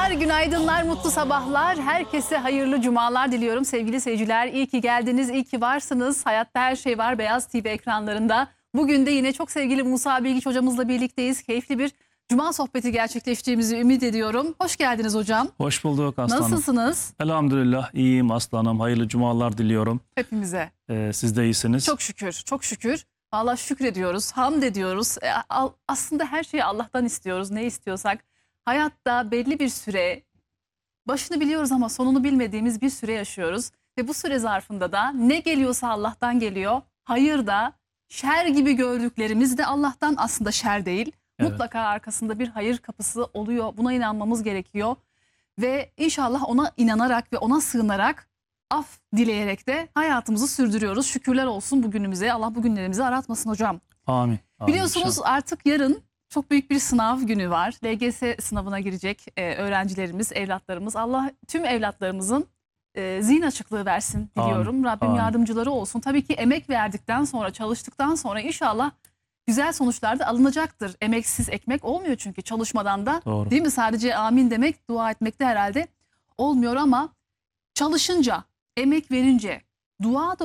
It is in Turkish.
Merhabalar, günaydınlar, mutlu sabahlar. Herkese hayırlı cumalar diliyorum sevgili seyirciler. İyi ki geldiniz, iyi ki varsınız. Hayatta her şey var Beyaz TV ekranlarında. Bugün de yine çok sevgili Musa Bilgiç hocamızla birlikteyiz. Keyifli bir cuma sohbeti gerçekleştireceğimizi ümit ediyorum. Hoş geldiniz hocam. Hoş bulduk aslanım. Nasılsınız? Elhamdülillah iyiyim aslanım. Hayırlı cumalar diliyorum. Hepimize. Siz de iyisiniz. Çok şükür, çok şükür. Vallahi şükrediyoruz, hamd ediyoruz. Aslında her şeyi Allah'tan istiyoruz. Ne istiyorsak. Hayatta belli bir süre, başını biliyoruz ama sonunu bilmediğimiz bir süre yaşıyoruz. Ve bu süre zarfında da ne geliyorsa Allah'tan geliyor. Hayır da, şer gibi gördüklerimiz de Allah'tan, aslında şer değil. Evet. Mutlaka arkasında bir hayır kapısı oluyor. Buna inanmamız gerekiyor. Ve inşallah ona inanarak ve ona sığınarak, af dileyerek de hayatımızı sürdürüyoruz. Şükürler olsun bugünümüze. Allah bugünlerimizi aratmasın hocam. Amin. Amin. Biliyorsunuz artık yarın çok büyük bir sınav günü var. LGS sınavına girecek öğrencilerimiz, evlatlarımız. Allah tüm evlatlarımızın zihin açıklığı versin diliyorum. Amin. Rabbim Amin. yardımcıları olsun. Tabii ki emek verdikten sonra, çalıştıktan sonra inşallah güzel sonuçlar da alınacaktır. Emeksiz ekmek olmuyor çünkü çalışmadan da. Doğru. Değil mi? Sadece amin demek, dua etmek de herhalde olmuyor ama çalışınca, emek verince, dua da